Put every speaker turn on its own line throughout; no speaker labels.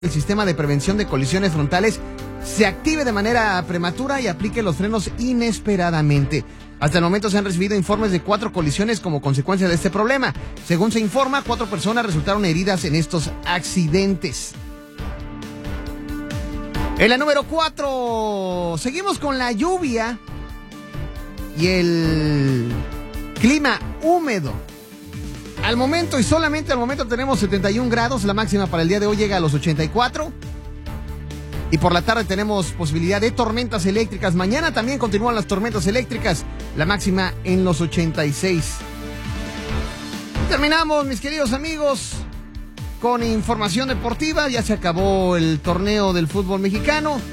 el sistema de prevención de colisiones frontales se active de manera prematura y aplique los frenos inesperadamente. Hasta el momento se han recibido informes de 4 colisiones como consecuencia de este problema. Según se informa, 4 personas resultaron heridas en estos accidentes. En la número 4, seguimos con la lluvia y el clima húmedo. Al momento y solamente al momento tenemos 71 grados, la máxima para el día de hoy llega a los 84. Y por la tarde tenemos posibilidad de tormentas eléctricas. Mañana también continúan las tormentas eléctricas, la máxima en los 86. Terminamos, mis queridos amigos, con información deportiva. Ya se acabó el torneo del fútbol mexicano.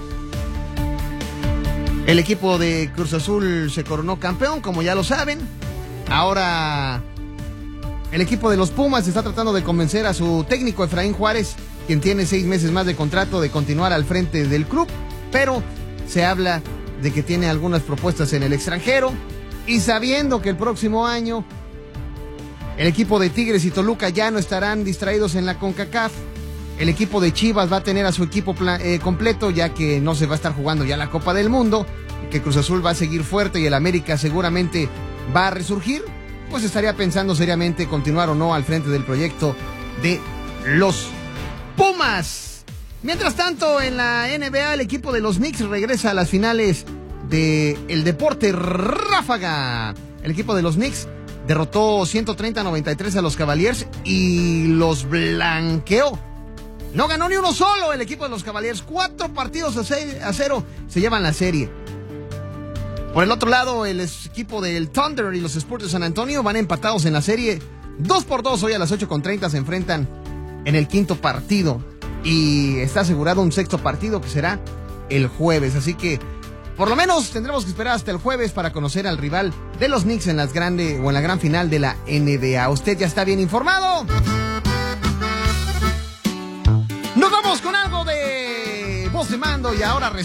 El equipo de Cruz Azul se coronó campeón, como ya lo saben. Ahora el equipo de los Pumas está tratando de convencer a su técnico Efraín Juárez, quien tiene 6 meses más de contrato, de continuar al frente del club, pero se habla de que tiene algunas propuestas en el extranjero, y sabiendo que el próximo año el equipo de Tigres y Toluca ya no estarán distraídos en la CONCACAF, el equipo de Chivas va a tener a su equipo completo, ya que no se va a estar jugando ya la Copa del Mundo, y que Cruz Azul va a seguir fuerte y el América seguramente va a resurgir, pues estaría pensando seriamente continuar o no al frente del proyecto de los Pumas. Mientras tanto, en la NBA, el equipo de los Knicks regresa a las finales del deporte ráfaga. El equipo de los Knicks derrotó 130-93 a los Cavaliers y los blanqueó. No ganó ni uno solo el equipo de los Cavaliers. 4 partidos a 0 se llevan la serie. Por el otro lado, el equipo del Thunder y los Spurs de San Antonio van empatados en la serie 2-2. Hoy a las 8:30 se enfrentan en el 5º partido. Y está asegurado un 6º partido que será el jueves. Así que por lo menos tendremos que esperar hasta el jueves para conocer al rival de los Knicks en la gran final de la NBA. ¿Usted ya está bien informado? Nos vamos con algo de voz de mando y ahora